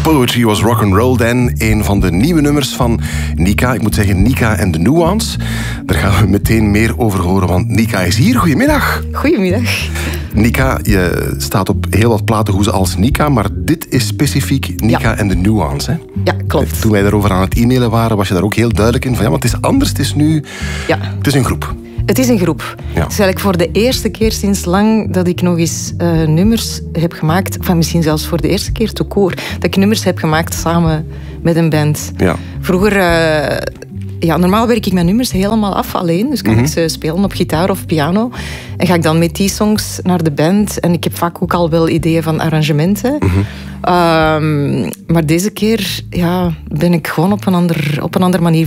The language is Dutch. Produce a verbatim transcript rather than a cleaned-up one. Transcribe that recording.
Poetry was rock and roll then. Een van de nieuwe nummers van Nika. Ik moet zeggen Nika en de Nuance. Daar gaan we meteen meer over horen, want Nika is hier. Goedemiddag. Goedemiddag. Nika, je staat op heel wat platenhoezen als Nika, maar dit is specifiek Nika ja. en de Nuance. Hè? Ja, klopt. Toen wij daarover aan het e-mailen waren, was je daar ook heel duidelijk in van ja, maar het is anders, het is nu... Ja. Het is een groep. Het is een groep. Ja. Het is eigenlijk voor de eerste keer sinds lang dat ik nog eens uh, nummers heb gemaakt, van misschien zelfs voor de eerste keer te koor, dat ik nummers heb gemaakt samen met een band. Ja. Vroeger... Uh, Ja, normaal werk ik mijn nummers helemaal af alleen. Dus kan mm-hmm. ik ze spelen op gitaar of piano. En ga ik dan met die songs naar de band. En ik heb vaak ook al wel ideeën van arrangementen. Mm-hmm. Um, maar deze keer ja, ben ik gewoon op een, ander, op een andere manier